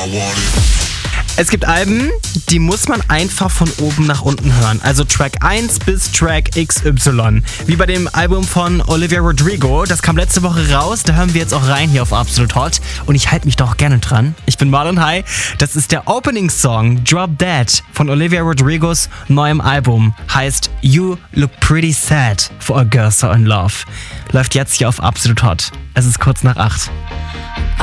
Es gibt Alben, die muss man einfach von oben nach unten hören. Also Track 1 bis Track XY. Wie bei dem Album von Olivia Rodrigo. Das kam letzte Woche raus. Da hören wir jetzt auch rein hier auf Absolut Hot. Und ich halte mich doch gerne dran. Ich bin Marlon. Hi. Das ist der Opening-Song Drop Dead von Olivia Rodrigos neuem Album. Heißt You Look Pretty Sad for a Girl So in Love. Läuft jetzt hier auf Absolut Hot. Es ist kurz nach 8.